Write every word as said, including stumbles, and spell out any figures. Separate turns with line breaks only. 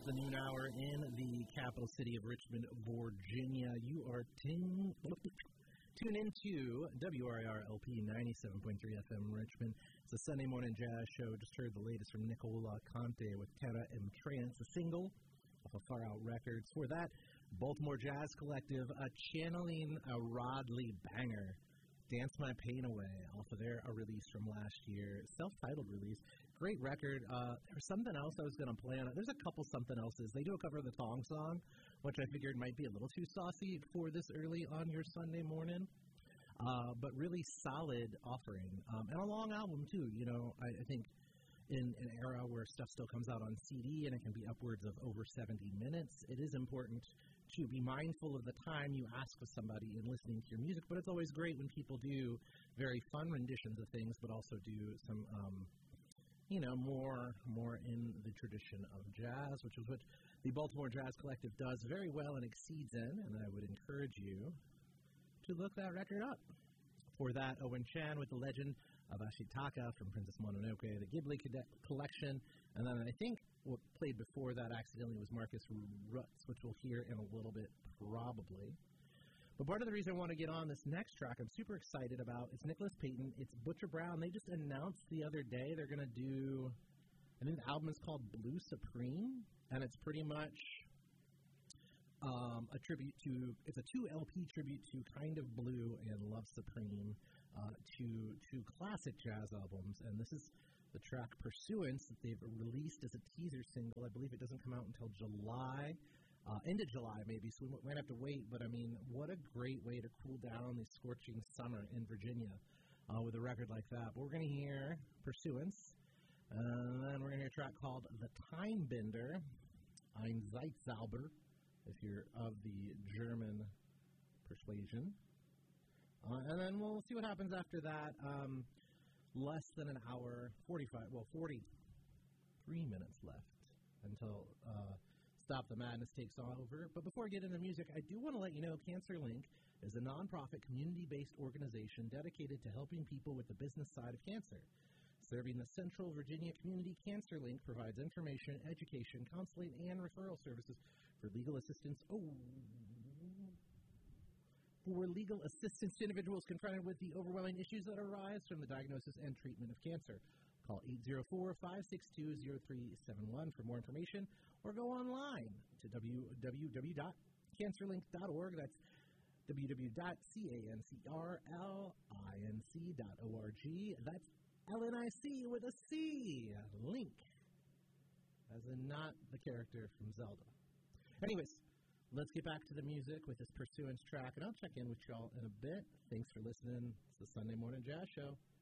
the noon hour in the capital city of Richmond, Virginia. You are tin- tuned into W R I R L P ninety-seven point three F M Richmond. It's a Sunday morning jazz show. Just heard the latest from Nicola Conte with Terra in Trance, a single off of Far Out Records. For that, Baltimore Jazz Collective uh, channeling a Rodley banger, Dance My Pain Away, off of their a release from last year, self-titled release. Great record. Uh, there's something else I was going to play on it. There's a couple something elses. They do a cover of the Tong Song, which I figured might be a little too saucy for this early on your Sunday morning. Uh, but really solid offering. Um, and a long album, too. You know, I, I think in an era where stuff still comes out on C D and it can be upwards of over seventy minutes, it is important to be mindful of the time you ask of somebody in listening to your music. But it's always great when people do very fun renditions of things, but also do some, um, you know, more more in the tradition of jazz, which is what the Baltimore Jazz Collective does very well and exceeds in. And I would encourage you to look that record up. For that, Owen Chan with The Legend of Ashitaka from Princess Mononoke, the Ghibli Collection, and then I think what played before that accidentally was Marcus Rutz, which we'll hear in a little bit probably. But part of the reason I want to get on this next track I'm super excited about is Nicholas Payton. It's Butcher Brown. They just announced the other day they're going to do, I think the album is called Blue Supreme, and it's pretty much Um, a tribute to, it's a two L P tribute to Kind of Blue and Love Supreme, uh, to two classic jazz albums, and this is the track Pursuance that they've released as a teaser single. I believe it doesn't come out until July, uh, end of July maybe, so we might have to wait, but I mean, what a great way to cool down the scorching summer in Virginia uh, with a record like that. But we're going to hear Pursuance, and then we're going to hear a track called The Time Bender, Ein Zeitzauber, if you're of the German persuasion. Uh, and then we'll see what happens after that. Um, less than an hour, forty-five, well, forty-three minutes left until uh, Stop the Madness takes over. But before I get into music, I do want to let you know CancerLink is a nonprofit, community-based organization dedicated to helping people with the business side of cancer. Serving the Central Virginia community, CancerLink provides information, education, counseling, and referral services for legal assistance. Oh, for legal assistance to individuals confronted with the overwhelming issues that arise from the diagnosis and treatment of cancer. Call eight zero four, five six two, zero three seven one for more information, or go online to w w w dot cancerlink dot org. That's w w w dot cancerlinc dot org. That's L N I C with a C. Link. As in not the character from Zelda. Anyways, let's get back to the music with this Pursuance track, and I'll check in with y'all in a bit. Thanks for listening. It's the Sunday Morning Jazz Show.